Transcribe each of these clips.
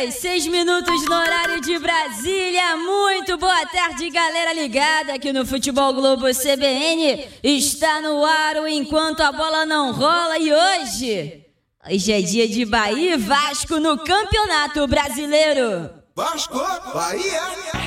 horas, 6 minutos no horário de Brasília. Muito boa tarde, galera ligada aqui no Futebol Globo CBN. Está no ar o Enquanto a Bola Não Rola e hoje é dia de Bahia e Vasco no Campeonato Brasileiro. Vasco, Bahia.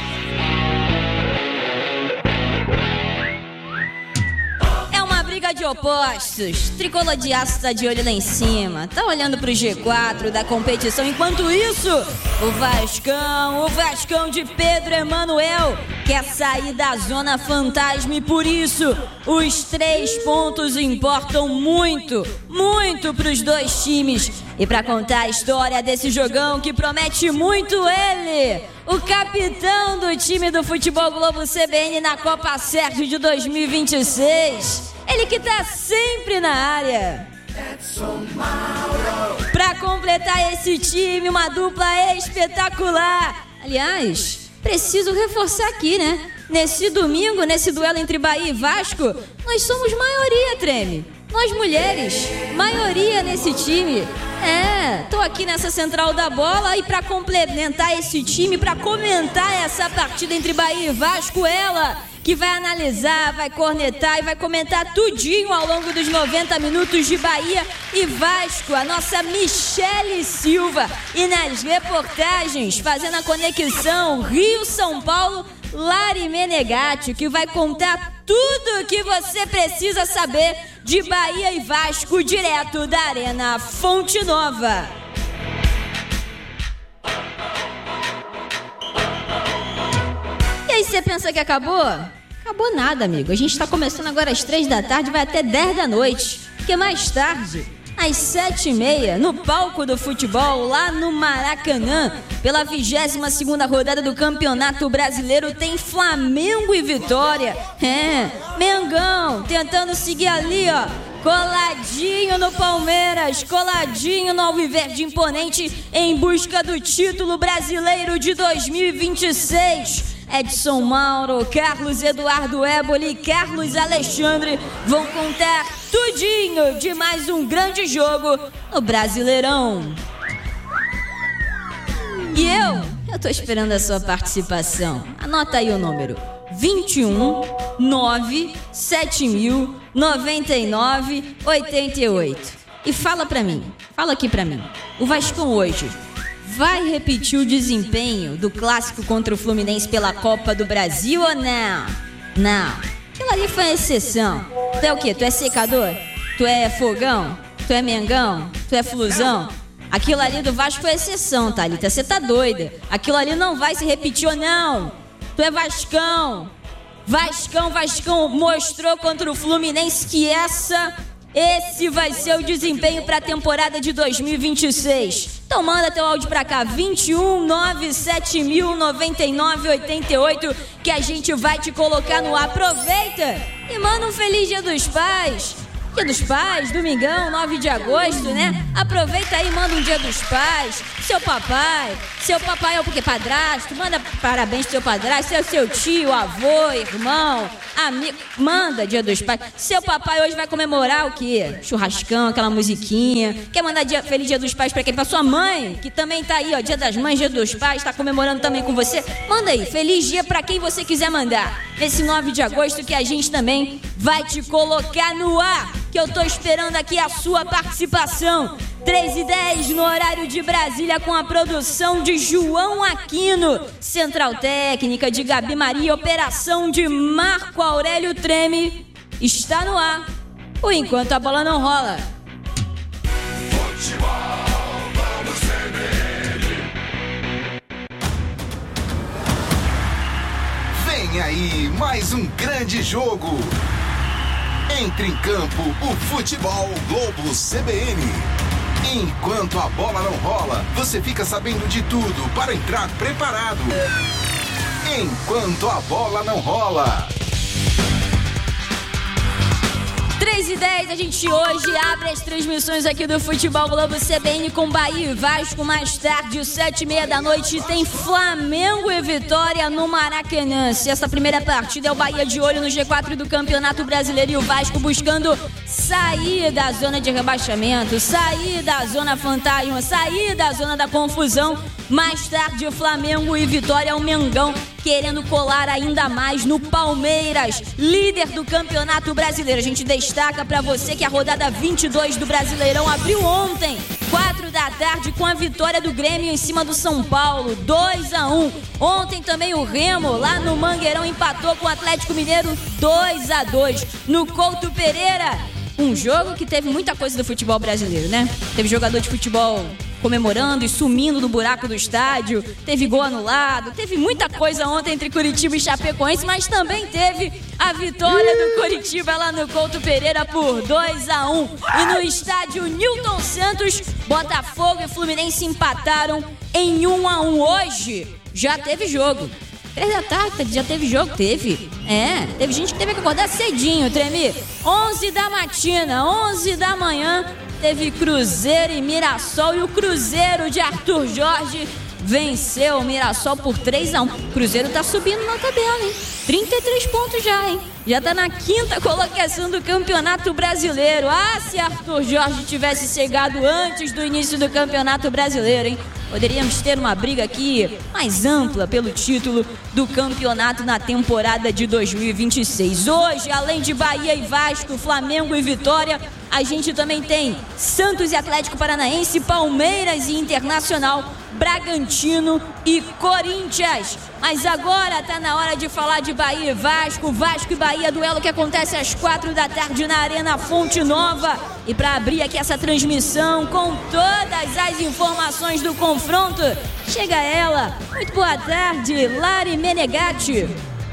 Briga de opostos, tricolor de aço tá de olho lá em cima, tá olhando pro G4 da competição. Enquanto isso, o Vascão de Pedro Emanuel quer sair da zona fantasma e por isso os 3 pontos importam muito pros dois times. E pra contar a história desse jogão que promete muito, ele, o capitão do time do Futebol Globo CBN na Copa Sérgio de 2026, ele que tá sempre na área. Pra completar esse time, uma dupla espetacular. Aliás, preciso reforçar aqui, né? Nesse domingo, nesse duelo entre Bahia e Vasco, nós somos maioria, Treme. Nós mulheres, maioria nesse time. Tô aqui nessa central da bola e pra complementar esse time, pra comentar essa partida entre Bahia e Vasco, ela que vai analisar, vai cornetar e vai comentar tudinho ao longo dos 90 minutos de Bahia e Vasco, a nossa Michele Silva. E nas reportagens, fazendo a conexão Rio-São Paulo, Lari Menegatti, que vai contar tudo o que você precisa saber de Bahia e Vasco, direto da Arena Fonte Nova. E aí você pensa que acabou? Acabou nada, amigo. A gente tá começando agora às 3 da tarde, vai até 10 da noite. Porque mais tarde, às 7h30, no palco do futebol, lá no Maracanã, pela 22ª rodada do Campeonato Brasileiro, tem Flamengo e Vitória. Mengão, tentando seguir ali, ó, coladinho no Palmeiras, coladinho no Alviverde imponente, em busca do título brasileiro de 2026. Edson Mauro, Carlos Eduardo Éboli e Carlos Alexandre vão contar tudinho de mais um grande jogo no Brasileirão. E eu tô esperando a sua participação. Anota aí o número: 21 97000 99 88. E fala aqui pra mim, o Vascão hoje vai repetir o desempenho do clássico contra o Fluminense pela Copa do Brasil ou não? Não. Aquilo ali foi exceção. Tu é o quê? Tu é secador? Tu é fogão? Tu é mengão? Tu é flusão? Aquilo ali do Vasco foi exceção, Thalita. Você tá doida. Aquilo ali não vai se repetir ou não? Tu é Vascão. Vascão mostrou contra o Fluminense que esse vai ser o desempenho para a temporada de 2026. Então manda teu áudio pra cá, 21 97000 99 88, que a gente vai te colocar no ar. Aproveita e manda um feliz Dia dos Pais. Dia dos Pais, domingão, 9 de agosto, né? Aproveita aí e manda um Dia dos Pais. Seu papai é o quê? Padrasto, manda parabéns pro seu padrasto, seu tio, avô, irmão, amigo, manda Dia dos Pais. Seu papai hoje vai comemorar o quê? Churrascão, aquela musiquinha. Quer mandar feliz Dia dos Pais pra quem? Pra sua mãe, que também tá aí, ó, Dia das Mães, Dia dos Pais, tá comemorando também com você. Manda aí, feliz dia pra quem você quiser mandar. Nesse 9 de agosto que a gente também vai te colocar no ar, que eu tô esperando aqui a sua participação. 3h10 no horário de Brasília, com a produção de João Aquino, central técnica de Gabi Maria, operação de Marco Aurélio Treme. Está no ar o Enquanto a Bola Não Rola. Vem aí mais um grande jogo. Entre em campo o Futebol Globo CBN. Enquanto a bola não rola, você fica sabendo de tudo para entrar preparado. Enquanto a bola não rola. 3h10, a gente hoje abre as transmissões aqui do Futebol Globo CBN com Bahia e Vasco. Mais tarde, 7h30 da noite, tem Flamengo e Vitória no Maracanã. Se essa primeira partida é o Bahia de olho no G4 do Campeonato Brasileiro e o Vasco buscando sair da zona de rebaixamento, sair da zona fantasma, sair da zona da confusão. Mais tarde, Flamengo e Vitória, o Mengão querendo colar ainda mais no Palmeiras, líder do Campeonato Brasileiro. A gente destaca pra você que a rodada 22 do Brasileirão abriu ontem, 4 da tarde, com a vitória do Grêmio em cima do São Paulo, 2-1. Ontem também o Remo, lá no Mangueirão, empatou com o Atlético Mineiro, 2-2. No Couto Pereira, um jogo que teve muita coisa do futebol brasileiro, né? Teve jogador de futebol comemorando e sumindo no buraco do estádio, teve gol anulado, teve muita coisa ontem entre Curitiba e Chapecoense, mas também teve a vitória do Curitiba lá no Couto Pereira por 2-1. E no estádio Newton Santos, Botafogo e Fluminense empataram em 1-1. Hoje já teve jogo. 3 da tarde, já teve jogo? Teve. Teve gente que teve que acordar cedinho, Tremi. 11 da matina, 11 da manhã, teve Cruzeiro e Mirassol. E o Cruzeiro de Arthur Jorge venceu o Mirassol por 3-1. O Cruzeiro tá subindo na tabela, hein? 33 pontos já, hein? Já tá na 5ª colocação do Campeonato Brasileiro. Ah, se Arthur Jorge tivesse chegado antes do início do Campeonato Brasileiro, hein? Poderíamos ter uma briga aqui mais ampla pelo título do campeonato na temporada de 2026. Hoje, além de Bahia e Vasco, Flamengo e Vitória, a gente também tem Santos e Atlético Paranaense, Palmeiras e Internacional, Bragantino e Corinthians. Mas agora tá na hora de falar de Bahia e Vasco. Vasco e Bahia, duelo que acontece às 4 da tarde na Arena Fonte Nova. E para abrir aqui essa transmissão com todas as informações do confronto, chega ela. Muito boa tarde, Lari Menegatti.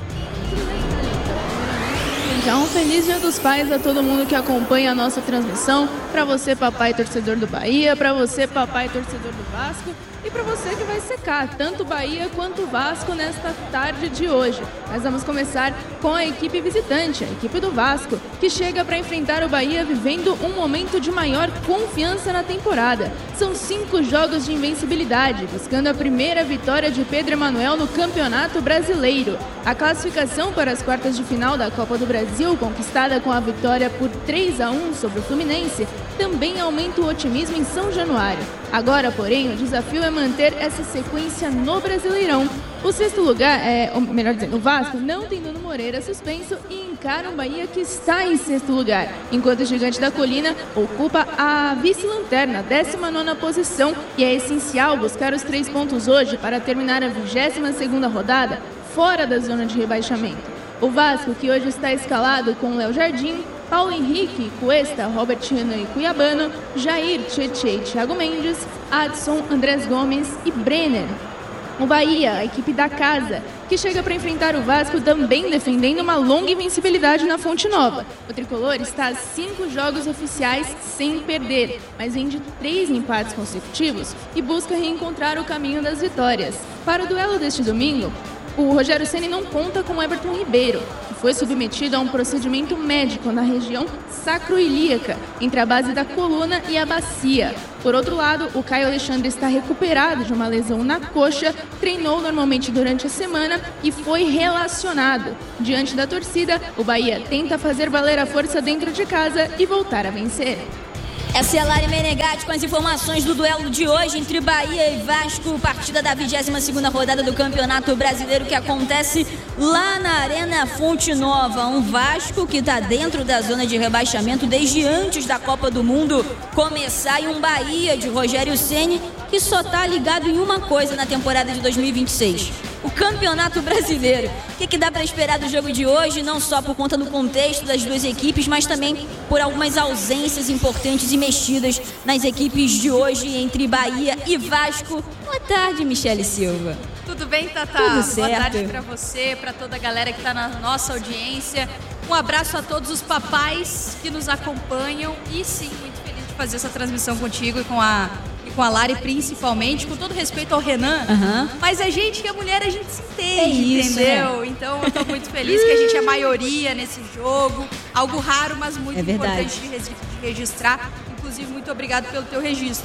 Então, feliz Dia dos Pais a todo mundo que acompanha a nossa transmissão. Para você, papai torcedor do Bahia, para você, papai torcedor do Vasco, e para você que vai secar tanto Bahia quanto Vasco nesta tarde de hoje. Nós vamos começar com a equipe visitante, a equipe do Vasco, que chega para enfrentar o Bahia vivendo um momento de maior confiança na temporada. São 5 jogos de invencibilidade, buscando a primeira vitória de Pedro Emanuel no Campeonato Brasileiro. A classificação para as quartas de final da Copa do Brasil, conquistada com a vitória por 3-1 sobre o Fluminense, também aumenta o otimismo em São Januário. Agora, porém, o desafio é manter essa sequência no Brasileirão. O sexto lugar, melhor dizendo, o Vasco não tem Nuno Moreira suspenso e encara um Bahia que está em sexto lugar, enquanto o Gigante da Colina ocupa a vice-lanterna, 19ª posição, e é essencial buscar os 3 pontos hoje para terminar a 22ª rodada fora da zona de rebaixamento. O Vasco, que hoje está escalado com Léo Jardim, Paulo Henrique, Cuesta, Robert Renan e Cuiabano, Jair, Tietê, Thiago Mendes, Adson, Andrés Gomes e Brenner. O Bahia, a equipe da casa, que chega para enfrentar o Vasco também defendendo uma longa invencibilidade na Fonte Nova. O tricolor está a 5 jogos oficiais sem perder, mas vem de 3 empates consecutivos e busca reencontrar o caminho das vitórias. Para o duelo deste domingo, o Rogério Ceni não conta com Everton Ribeiro, que foi submetido a um procedimento médico na região sacroiliaca, entre a base da coluna e a bacia. Por outro lado, o Caio Alexandre está recuperado de uma lesão na coxa, treinou normalmente durante a semana e foi relacionado. Diante da torcida, o Bahia tenta fazer valer a força dentro de casa e voltar a vencer. Essa é a Lari Menegatti com as informações do duelo de hoje entre Bahia e Vasco, partida da 22ª rodada do Campeonato Brasileiro que acontece lá na Arena Fonte Nova. Um Vasco que está dentro da zona de rebaixamento desde antes da Copa do Mundo começar, e um Bahia de Rogério Ceni que só está ligado em uma coisa na temporada de 2026. O Campeonato Brasileiro. O que dá para esperar do jogo de hoje, não só por conta do contexto das duas equipes, mas também por algumas ausências importantes e mexidas nas equipes de hoje entre Bahia e Vasco. Boa tarde, Michele Silva. Tudo bem, Tatá? Tudo certo. Boa tarde para você, para toda a galera que está na nossa audiência. Um abraço a todos os papais que nos acompanham e sim, muito feliz de fazer essa transmissão contigo e com a Lari principalmente, com todo respeito ao Renan, mas a gente que é mulher, a gente se entende, entendeu? Então eu tô muito feliz que a gente é maioria nesse jogo, algo raro, mas muito importante de registrar. Inclusive, muito obrigado pelo teu registro.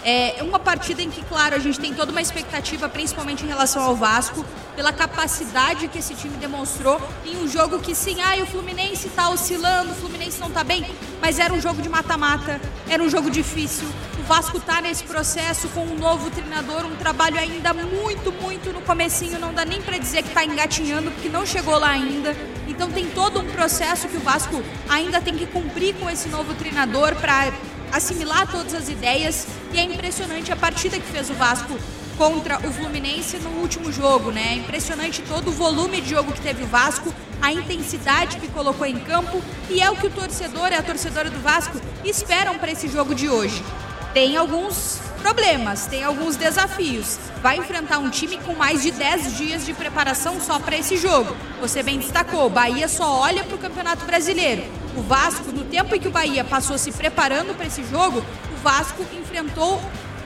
É uma partida em que, claro, a gente tem toda uma expectativa, principalmente em relação ao Vasco, pela capacidade que esse time demonstrou em um jogo que sim, o Fluminense tá oscilando, o Fluminense não tá bem, mas era um jogo de mata-mata, era um jogo difícil. O Vasco tá nesse processo com um novo treinador, um trabalho ainda muito no comecinho, não dá nem para dizer que tá engatinhando, porque não chegou lá ainda. Então tem todo um processo que o Vasco ainda tem que cumprir com esse novo treinador para assimilar todas as ideias, e é impressionante a partida que fez o Vasco contra o Fluminense no último jogo, né? É impressionante todo o volume de jogo que teve o Vasco, a intensidade que colocou em campo, e é o que o torcedor e a torcedora do Vasco esperam para esse jogo de hoje. Tem alguns problemas, tem alguns desafios. Vai enfrentar um time com mais de 10 dias de preparação só para esse jogo. Você bem destacou, o Bahia só olha para o Campeonato Brasileiro. O Vasco, no tempo em que o Bahia passou se preparando para esse jogo, o Vasco enfrentou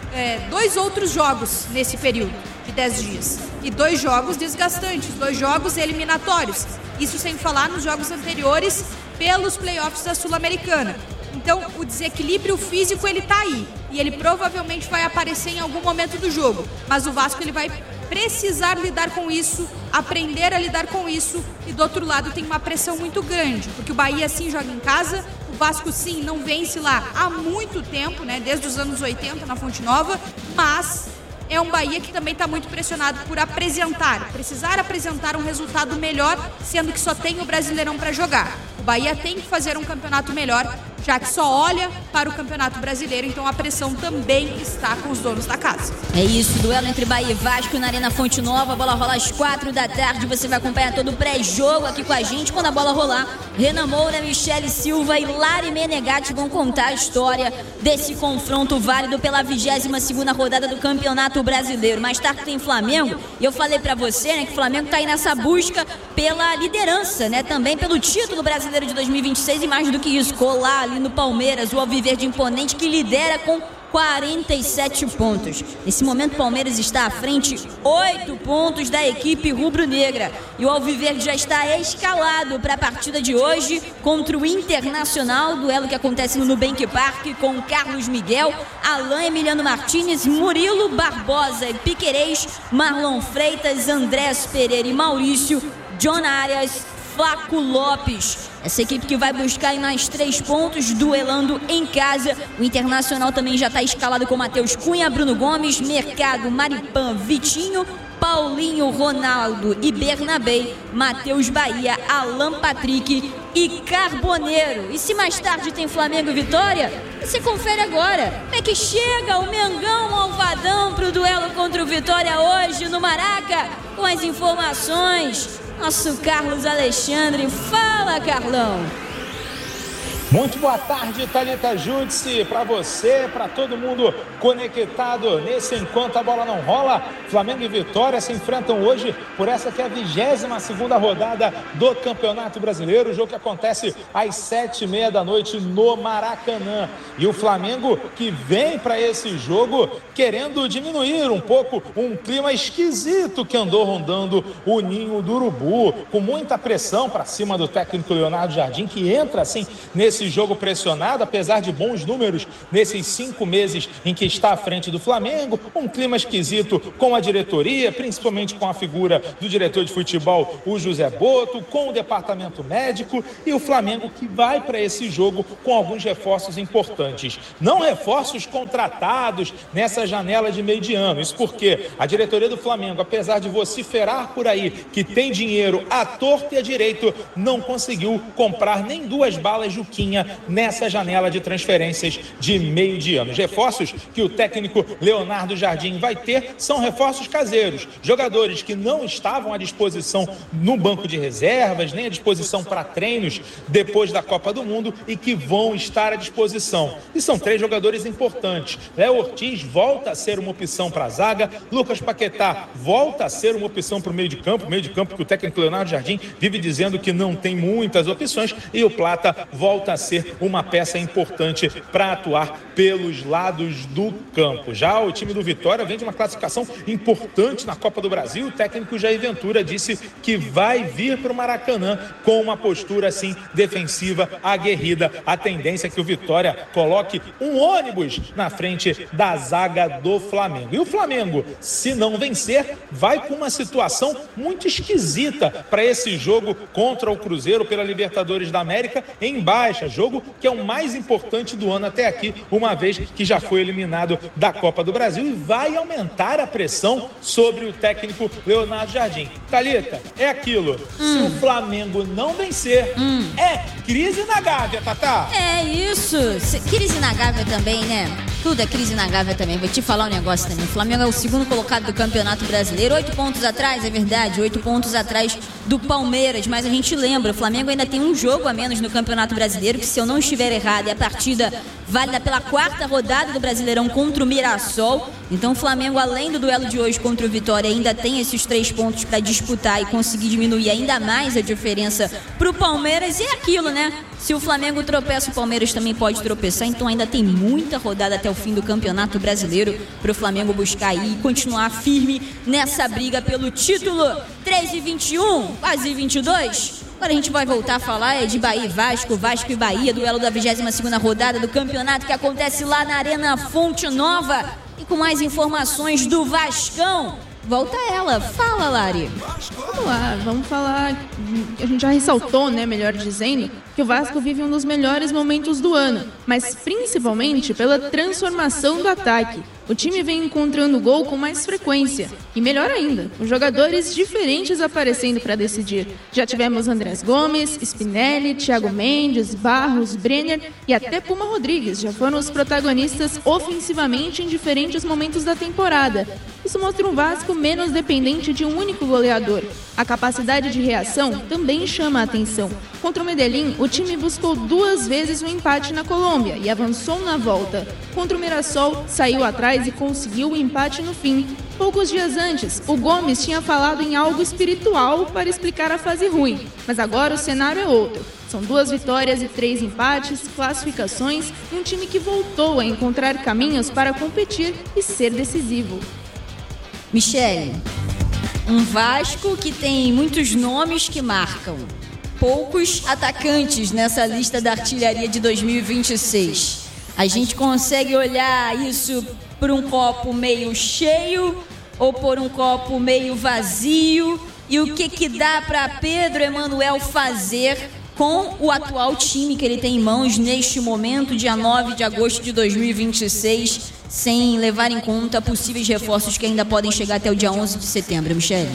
2 outros jogos nesse período de 10 dias. E 2 jogos desgastantes, 2 jogos eliminatórios. Isso sem falar nos jogos anteriores pelos playoffs da Sul-Americana. Então, o desequilíbrio físico, ele tá aí. E ele provavelmente vai aparecer em algum momento do jogo. Mas o Vasco, ele vai precisar lidar com isso, aprender a lidar com isso. E do outro lado tem uma pressão muito grande. Porque o Bahia, sim, joga em casa. O Vasco, sim, não vence lá há muito tempo, né? Desde os anos 80, na Fonte Nova. Mas é um Bahia que também está muito pressionado por precisar apresentar um resultado melhor, sendo que só tem o Brasileirão para jogar. O Bahia tem que fazer um campeonato melhor, já que só olha para o Campeonato Brasileiro, então a pressão também está com os donos da casa. É isso, duelo entre Bahia e Vasco na Arena Fonte Nova, a bola rola às 4 da tarde, você vai acompanhar todo o pré-jogo aqui com a gente. Quando a bola rolar, Renan Moura, Michele Silva e Lari Menegatti vão contar a história desse confronto válido pela 22ª rodada do Campeonato Brasileiro. Mais tarde tem Flamengo, e eu falei pra você, né, que o Flamengo tá aí nessa busca pela liderança, né, também pelo título brasileiro de 2026, e mais do que isso, colar ali no Palmeiras, o alviverde imponente que lidera com 47 pontos. Nesse momento o Palmeiras está à frente 8 pontos da equipe rubro-negra, e o alviverde já está escalado para a partida de hoje contra o Internacional, duelo que acontece no Nubank Park com Carlos Miguel, Alain Emiliano Martínez, Murilo Barbosa e Piquerez, Marlon Freitas, Andrés Pereira e Maurício, John Arias, Flaco Lopes. Essa equipe que vai buscar aí mais 3 pontos, duelando em casa. O Internacional também já está escalado com Matheus Cunha, Bruno Gomes, Mercado, Maripan, Vitinho, Paulinho, Ronaldo e Bernabé, Matheus Bahia, Alan Patrick e Carboneiro. E se mais tarde tem Flamengo e Vitória, você confere agora. Como é que chega o Mengão Malvadão para o duelo contra o Vitória hoje no Maraca? Com as informações, nosso Carlos Alexandre. Fala, Carlão! Muito boa tarde, Thalita Júdice, para você, para todo mundo conectado nesse Enquanto a Bola Não Rola. Flamengo e Vitória se enfrentam hoje por essa que é a 22ª rodada do Campeonato Brasileiro, o jogo que acontece às 7h30 da noite no Maracanã. E o Flamengo que vem para esse jogo querendo diminuir um pouco um clima esquisito que andou rondando o ninho do Urubu, com muita pressão para cima do técnico Leonardo Jardim, que entra assim nesse jogo pressionado, apesar de bons números nesses 5 meses em que está à frente do Flamengo. Um clima esquisito com a diretoria, principalmente com a figura do diretor de futebol, o José Boto, com o departamento médico, e o Flamengo que vai para esse jogo com alguns reforços importantes. Não reforços contratados nessa janela de meio de ano. Isso porque a diretoria do Flamengo, apesar de vociferar por aí que tem dinheiro à torta e à direito, não conseguiu comprar nem 2 balas Juquinha nessa janela de transferências de meio de ano. Os reforços que o técnico Leonardo Jardim vai ter são reforços caseiros, jogadores que não estavam à disposição no banco de reservas, nem à disposição para treinos depois da Copa do Mundo, e que vão estar à disposição. E são 3 jogadores importantes. Léo Ortiz volta a ser uma opção para a zaga, Lucas Paquetá volta a ser uma opção para o meio de campo que o técnico Leonardo Jardim vive dizendo que não tem muitas opções, e o Plata volta a ser uma peça importante para atuar pelos lados do campo. Já o time do Vitória vem de uma classificação importante na Copa do Brasil. O técnico Jair Ventura disse que vai vir para o Maracanã com uma postura assim defensiva, aguerrida. A tendência é que o Vitória coloque um ônibus na frente da zaga do Flamengo. E o Flamengo, se não vencer, vai com uma situação muito esquisita para esse jogo contra o Cruzeiro pela Libertadores da América em baixa. Jogo que é o mais importante do ano até aqui, uma vez que já foi eliminado da Copa do Brasil, e vai aumentar a pressão sobre o técnico Leonardo Jardim. Thalita, é aquilo. Se o Flamengo não vencer, é crise na Gávea, Tatá. É isso. Crise na Gávea também, né? Tudo é crise na Gávea também. Vou te falar um negócio também. O Flamengo é o segundo colocado do Campeonato Brasileiro. 8 pontos atrás, é verdade. 8 pontos atrás do Palmeiras. Mas a gente lembra, o Flamengo ainda tem um jogo a menos no Campeonato Brasileiro, que, se eu não estiver errado, é a partida válida pela 4ª rodada do Brasileirão contra o Mirassol. Então o Flamengo, além do duelo de hoje contra o Vitória, ainda tem esses 3 pontos para disputar e conseguir diminuir ainda mais a diferença pro Palmeiras. E é aquilo, né? Se o Flamengo tropeça, o Palmeiras também pode tropeçar. Então ainda tem muita rodada até o fim do Campeonato Brasileiro para o Flamengo buscar aí e continuar firme nessa briga pelo título. 13h21, quase 22. Agora a gente vai voltar a falar de Bahia e Vasco, Vasco e Bahia, duelo da 22ª rodada do campeonato, que acontece lá na Arena Fonte Nova. E com mais informações do Vascão, volta ela. Fala, Lari. Vamos lá, vamos falar. A gente já ressaltou, né, melhor dizendo, que o Vasco vive um dos melhores momentos do ano, mas principalmente pela transformação do ataque. O time vem encontrando gol com mais frequência. E melhor ainda, os jogadores diferentes aparecendo para decidir. Já tivemos Andrés Gomes, Spinelli, Thiago Mendes, Barros, Brenner e até Puma Rodrigues. Já foram os protagonistas ofensivamente em diferentes momentos da temporada. Isso mostra um Vasco menos dependente de um único goleador. A capacidade de reação também chama a atenção. Contra o Medellín, o time buscou 2 vezes um empate na Colômbia e avançou na volta. Contra o Mirassol, saiu atrás e conseguiu o empate no fim. Poucos dias antes, o Gomes tinha falado em algo espiritual para explicar a fase ruim. Mas agora o cenário é outro. São 2 vitórias e 3 empates, classificações e um time que voltou a encontrar caminhos para competir e ser decisivo. Michele, um Vasco que tem muitos nomes que marcam, poucos atacantes nessa lista da artilharia de 2026. A gente consegue olhar isso por um copo meio cheio ou por um copo meio vazio? E o que dá para Pedro Emanuel fazer com o atual time que ele tem em mãos neste momento, dia 9 de agosto de 2026, sem levar em conta possíveis reforços que ainda podem chegar até o dia 11 de setembro, Michele?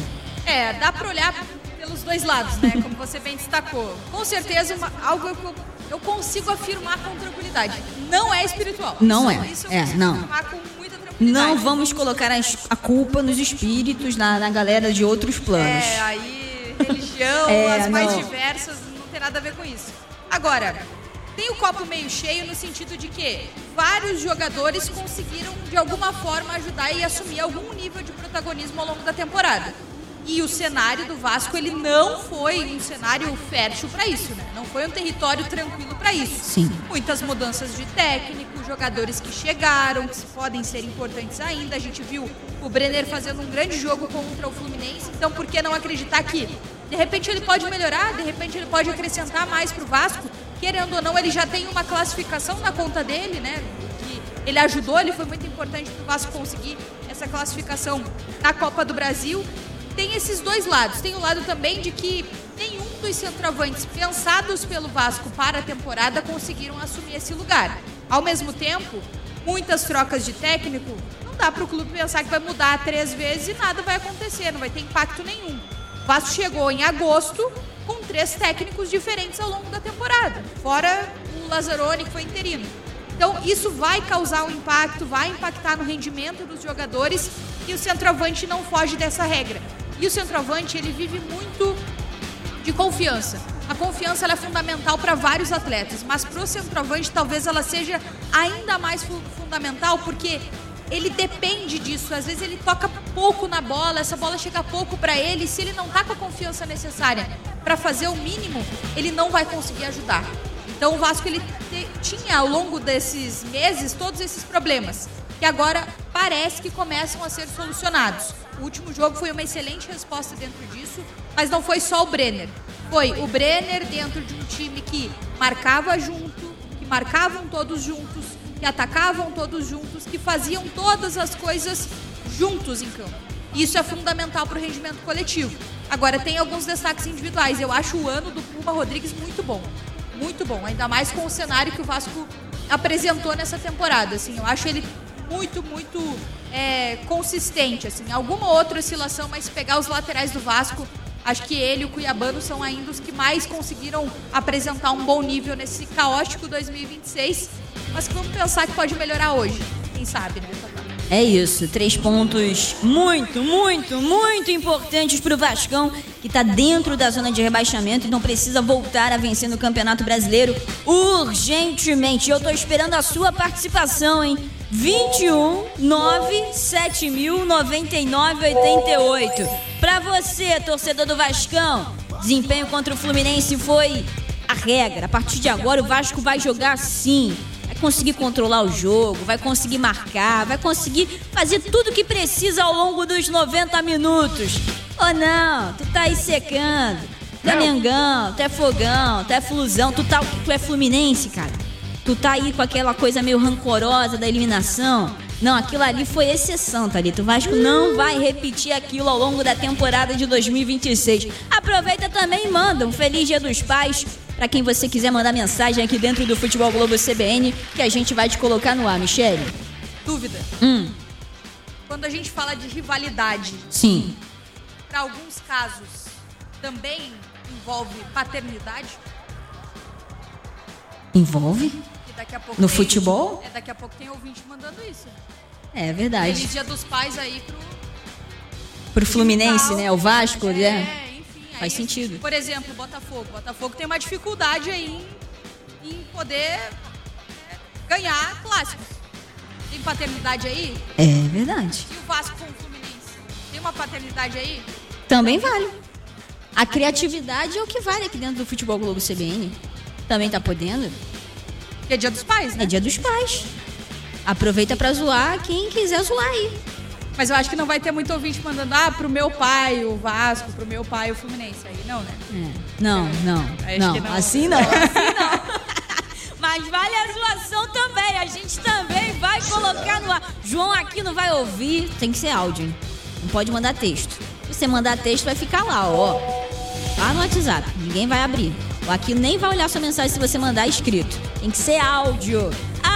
Dá para olhar pelos 2 lados, né? Como você bem destacou. Com certeza, algo que eu consigo afirmar com tranquilidade. Não é espiritual. Não é. Isso eu consigo afirmar com muita tranquilidade. Não vamos colocar a culpa nos espíritos, na galera de outros planos. Aí religião, as mais diversas, não tem nada a ver com isso. Agora, tem o copo meio cheio no sentido de que vários jogadores conseguiram, de alguma forma, ajudar e assumir algum nível de protagonismo ao longo da temporada. E o cenário do Vasco, ele não foi um cenário fértil para isso, né? Não foi um território tranquilo para isso. Sim. Muitas mudanças de técnico, jogadores que chegaram, que podem ser importantes ainda. A gente viu o Brenner fazendo um grande jogo contra o Fluminense, então por que não acreditar que, de repente, ele pode melhorar, de repente ele pode acrescentar mais para o Vasco? Querendo ou não, ele já tem uma classificação na conta dele, né? Que ele ajudou, ele foi muito importante para o Vasco conseguir essa classificação na Copa do Brasil. Tem esses 2 lados. Tem o lado também de que nenhum dos centroavantes pensados pelo Vasco para a temporada conseguiram assumir esse lugar. Ao mesmo tempo, muitas trocas de técnico, não dá para o clube pensar que vai mudar 3 vezes e nada vai acontecer, não vai ter impacto nenhum. O Vasco chegou em agosto com 3 técnicos diferentes ao longo da temporada, fora o Lazzaroni, que foi interino. Então, isso vai causar um impacto, vai impactar no rendimento dos jogadores, e o centroavante não foge dessa regra. E o centroavante, ele vive muito de confiança. A confiança, ela é fundamental para vários atletas, mas para o centroavante talvez ela seja ainda mais fundamental, porque ele depende disso. Às vezes ele toca pouco na bola, essa bola chega pouco para ele, se ele não está com a confiança necessária para fazer o mínimo, ele não vai conseguir ajudar. Então o Vasco ele tinha ao longo desses meses todos esses problemas, que agora parece que começam a ser solucionados. O último jogo foi uma excelente resposta dentro disso, mas não foi só o Brenner. Foi o Brenner dentro de um time que marcava junto, que marcavam todos juntos, que atacavam todos juntos, que faziam todas as coisas juntos em campo. Isso é fundamental para o rendimento coletivo. Agora, tem alguns destaques individuais. Eu acho o ano do Puma Rodrigues muito bom. Muito bom, ainda mais com o cenário que o Vasco apresentou nessa temporada. Assim, eu acho ele muito consistente. Assim, alguma outra oscilação, mas se pegar os laterais do Vasco, acho que ele e o Cuiabano são ainda os que mais conseguiram apresentar um bom nível nesse caótico 2026. Mas que vamos pensar que pode melhorar hoje. Quem sabe, né, Tatá? É isso, 3 pontos muito importantes pro Vascão, que tá dentro da zona de rebaixamento e não precisa voltar a vencer no Campeonato Brasileiro urgentemente. Eu tô esperando a sua participação, hein? 21-9-7.099-88. Pra você, torcedor do Vascão, desempenho contra o Fluminense foi a regra. A partir de agora o Vasco vai jogar assim. Vai conseguir controlar o jogo, vai conseguir marcar, vai conseguir fazer tudo o que precisa ao longo dos 90 minutos. Ou não, tu tá aí secando. Tu é Mengão, tu é Fogão, tu é Flusão, tu é Fluminense, cara. Tu tá aí com aquela coisa meio rancorosa da eliminação. Não, aquilo ali foi exceção, Thalita. O Vasco não vai repetir aquilo ao longo da temporada de 2026. Aproveita também e manda um Feliz Dia dos Pais para quem você quiser mandar mensagem aqui dentro do Futebol Globo CBN, que a gente vai te colocar no ar, Michele. Dúvida. Quando a gente fala de rivalidade, sim, para alguns casos também envolve paternidade? Envolve? Que daqui a pouco no futebol? Daqui a pouco tem ouvinte mandando isso. É verdade. Feliz Dia dos Pais aí pro Fluminense, né? O Vasco, né? Faz sentido. Por exemplo, Botafogo. Botafogo tem uma dificuldade aí em poder ganhar clássicos. Tem paternidade aí? É verdade. E o Vasco com o Fluminense? Tem uma paternidade aí? Também vale. A criatividade é o que vale aqui dentro do Futebol Globo CBN. Também tá podendo. Que é Dia dos Pais, né? É Dia dos Pais. Aproveita pra zoar quem quiser zoar aí. Mas eu acho que não vai ter muito ouvinte mandando pro meu pai o Vasco, pro meu pai o Fluminense. Aí não, né? Não. Assim não. Mas vale a zoação também. A gente também vai colocar no ar. João aqui não vai ouvir. Tem que ser áudio. Não pode mandar texto. Se você mandar texto, vai ficar lá, ó. Lá no WhatsApp. Ninguém vai abrir. O Aquilo nem vai olhar sua mensagem se você mandar escrito. Tem que ser áudio.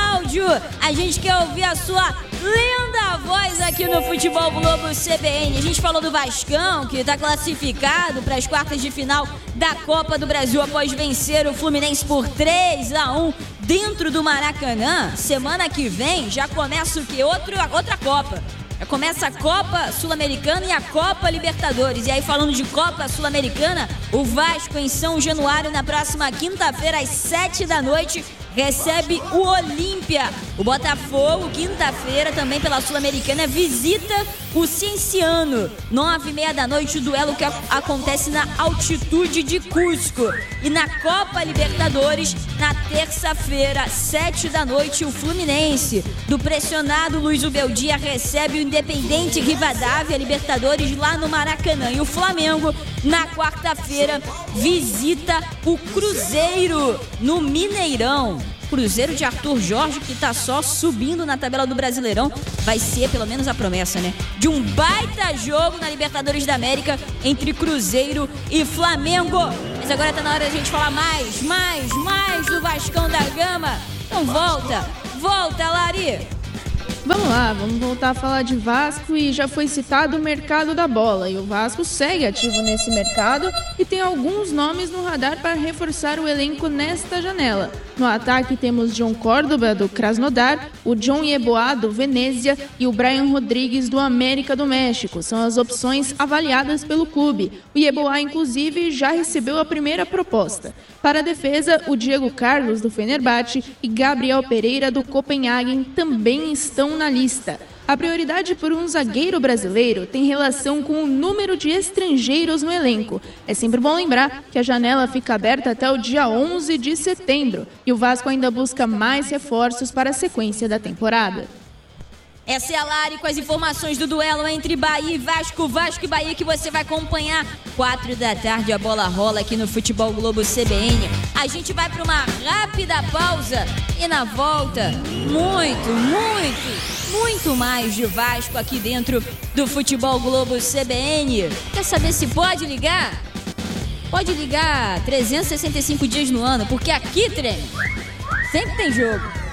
A gente quer ouvir a sua linda voz aqui no Futebol Globo CBN. A gente falou do Vascão, que está classificado para as quartas de final da Copa do Brasil após vencer o Fluminense por 3-1 dentro do Maracanã. Semana que vem já começa o quê? Outra Copa. Já começa a Copa Sul-Americana e a Copa Libertadores. E aí, falando de Copa Sul-Americana, o Vasco em São Januário, na próxima quinta-feira, às 7h, recebe o Olímpia. O Botafogo, quinta-feira, também pela Sul-Americana, visita o Cienciano. 9h30, o duelo que acontece na altitude de Cusco. E na Copa Libertadores, na terça-feira, 7h, o Fluminense, do pressionado Luiz Ubeldia, recebe o Independente Rivadavia Libertadores lá no Maracanã. E o Flamengo, na quarta-feira, visita o Cruzeiro no Mineirão. Cruzeiro de Arthur Jorge, que tá só subindo na tabela do Brasileirão. Vai ser, pelo menos, a promessa, né? De um baita jogo na Libertadores da América entre Cruzeiro e Flamengo. Mas agora tá na hora da gente falar mais do Vascão da Gama. Então volta, Lari. Vamos lá, vamos voltar a falar de Vasco e já foi citado o mercado da bola. E o Vasco segue ativo nesse mercado e tem alguns nomes no radar para reforçar o elenco nesta janela. No ataque temos John Córdoba, do Krasnodar, o John Yeboah, do Venezia e o Brian Rodrigues, do América do México. São as opções avaliadas pelo clube. O Yeboah, inclusive, já recebeu a primeira proposta. Para a defesa, o Diego Carlos, do Fenerbahçe, e Gabriel Pereira, do Copenhagen, também estão na lista. A prioridade por um zagueiro brasileiro tem relação com o número de estrangeiros no elenco. É sempre bom lembrar que a janela fica aberta até o dia 11 de setembro e o Vasco ainda busca mais reforços para a sequência da temporada. Essa é a Lari com as informações do duelo entre Bahia e Vasco. Vasco e Bahia que você vai acompanhar 4 da tarde. A bola rola aqui no Futebol Globo CBN. A gente vai para uma rápida pausa e na volta muito mais de Vasco aqui dentro do Futebol Globo CBN. Quer saber se pode ligar? Pode ligar 365 dias no ano, porque aqui, trem, sempre tem jogo.